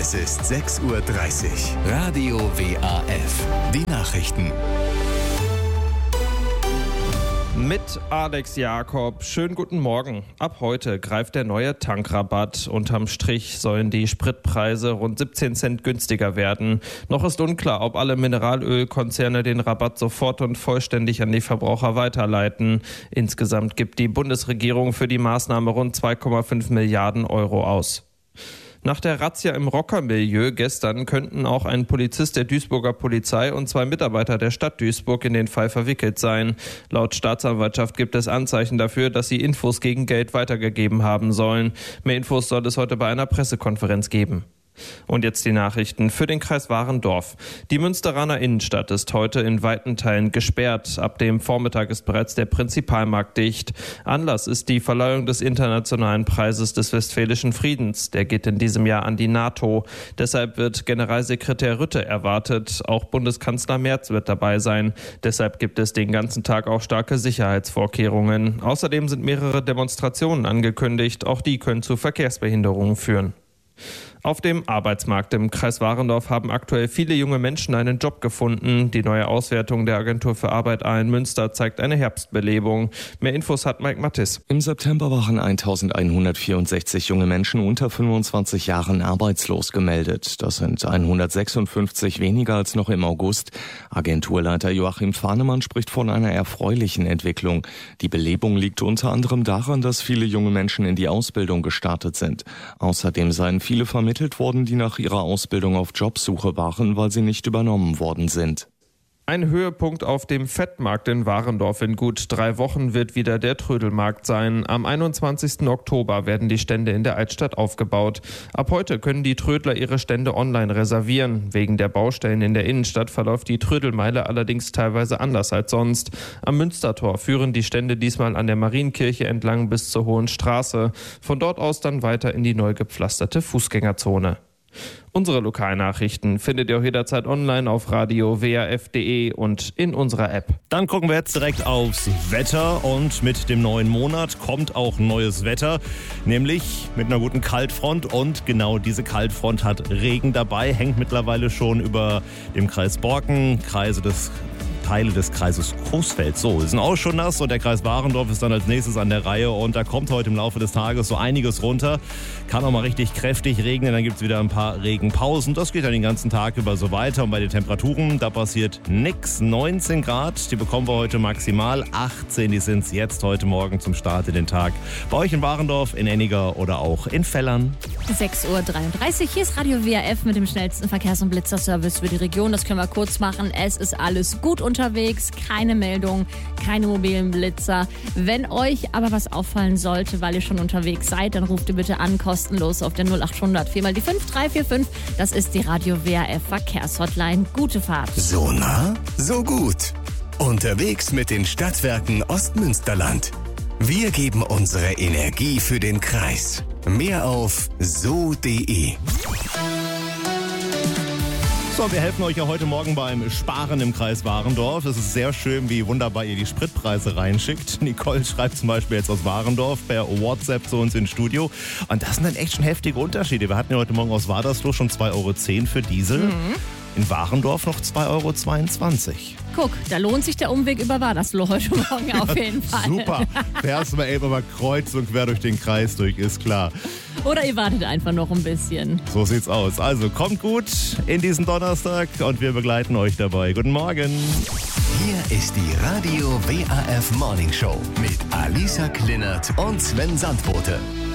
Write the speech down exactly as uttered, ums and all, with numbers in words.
Es ist sechs Uhr dreißig. Radio W A F. Die Nachrichten. Mit Alex Jakob. Schönen guten Morgen. Ab heute greift der neue Tankrabatt. Unterm Strich sollen die Spritpreise rund siebzehn Cent günstiger werden. Noch ist unklar, ob alle Mineralölkonzerne den Rabatt sofort und vollständig an die Verbraucher weiterleiten. Insgesamt gibt die Bundesregierung für die Maßnahme rund zwei Komma fünf Milliarden Euro aus. Nach der Razzia im Rockermilieu gestern könnten auch ein Polizist der Duisburger Polizei und zwei Mitarbeiter der Stadt Duisburg in den Fall verwickelt sein. Laut Staatsanwaltschaft gibt es Anzeichen dafür, dass sie Infos gegen Geld weitergegeben haben sollen. Mehr Infos soll es heute bei einer Pressekonferenz geben. Und jetzt die Nachrichten für den Kreis Warendorf. Die Münsteraner Innenstadt ist heute in weiten Teilen gesperrt. Ab dem Vormittag ist bereits der Prinzipalmarkt dicht. Anlass ist die Verleihung des internationalen Preises des Westfälischen Friedens. Der geht in diesem Jahr an die NATO. Deshalb wird Generalsekretär Rütte erwartet. Auch Bundeskanzler Merz wird dabei sein. Deshalb gibt es den ganzen Tag auch starke Sicherheitsvorkehrungen. Außerdem sind mehrere Demonstrationen angekündigt. Auch die können zu Verkehrsbehinderungen führen. Auf dem Arbeitsmarkt im Kreis Warendorf haben aktuell viele junge Menschen einen Job gefunden. Die neue Auswertung der Agentur für Arbeit Aalen-Münster zeigt eine Herbstbelebung. Mehr Infos hat Mike Mattis. Im September waren eintausendeinhundertvierundsechzig junge Menschen unter fünfundzwanzig Jahren arbeitslos gemeldet. Das sind hundertsechsundfünfzig weniger als noch im August. Agenturleiter Joachim Fahnemann spricht von einer erfreulichen Entwicklung. Die Belebung liegt unter anderem daran, dass viele junge Menschen in die Ausbildung gestartet sind. Außerdem seien viele vermittelt worden, die nach ihrer Ausbildung auf Jobsuche waren, weil sie nicht übernommen worden sind. Ein Höhepunkt auf dem Fettmarkt in Warendorf in gut drei Wochen wird wieder der Trödelmarkt sein. Am einundzwanzigsten Oktober werden die Stände in der Altstadt aufgebaut. Ab heute können die Trödler ihre Stände online reservieren. Wegen der Baustellen in der Innenstadt verläuft die Trödelmeile allerdings teilweise anders als sonst. Am Münstertor führen die Stände diesmal an der Marienkirche entlang bis zur Hohen Straße. Von dort aus dann weiter in die neu gepflasterte Fußgängerzone. Unsere Lokalnachrichten findet ihr auch jederzeit online auf radio w a f punkt d e und in unserer App. Dann gucken wir jetzt direkt aufs Wetter und mit dem neuen Monat kommt auch neues Wetter, nämlich mit einer guten Kaltfront und genau diese Kaltfront hat Regen dabei, hängt mittlerweile schon über dem Kreis Borken, Kreise des Teile des Kreises Coesfeld. So, sind auch schon nass und der Kreis Warendorf ist dann als nächstes an der Reihe und da kommt heute im Laufe des Tages so einiges runter. Kann auch mal richtig kräftig regnen, dann gibt es wieder ein paar Regenpausen. Das geht dann den ganzen Tag über so weiter und bei den Temperaturen, da passiert nichts. neunzehn Grad, die bekommen wir heute maximal. achtzehn, die sind es jetzt heute Morgen zum Start in den Tag. Bei euch in Warendorf, in Enniger oder auch in Fellern. sechs Uhr dreiunddreißig, hier ist Radio W A F mit dem schnellsten Verkehrs- und Blitzerservice für die Region. Das können wir kurz machen. Es ist alles gut unterwegs, keine Meldung, keine mobilen Blitzer. Wenn euch aber was auffallen sollte, weil ihr schon unterwegs seid, dann ruft ihr bitte an, kostenlos auf der null acht hundert vier mal die fünf drei vier fünf. Das ist die Radio W A F Verkehrshotline. Gute Fahrt. So nah, so gut. Unterwegs mit den Stadtwerken Ostmünsterland. Wir geben unsere Energie für den Kreis. Mehr auf so punkt d e. So, wir helfen euch ja heute Morgen beim Sparen im Kreis Warendorf. Es ist sehr schön, wie wunderbar ihr die Spritpreise reinschickt. Nicole schreibt zum Beispiel jetzt aus Warendorf per WhatsApp zu uns ins Studio. Und das sind dann echt schon heftige Unterschiede. Wir hatten ja heute Morgen aus Wadersloh schon zwei Euro zehn für Diesel. Mhm. In Warendorf noch zwei Euro zweiundzwanzig. Guck, da lohnt sich der Umweg über Wadersloh heute Morgen auf jeden Fall. Super, fährst mal eben mal kreuz und quer durch den Kreis durch, ist klar. Oder ihr wartet einfach noch ein bisschen. So sieht's aus. Also kommt gut in diesen Donnerstag und wir begleiten euch dabei. Guten Morgen. Hier ist die Radio W A F Morning Show mit Alisa Klinert und Sven Sandbote.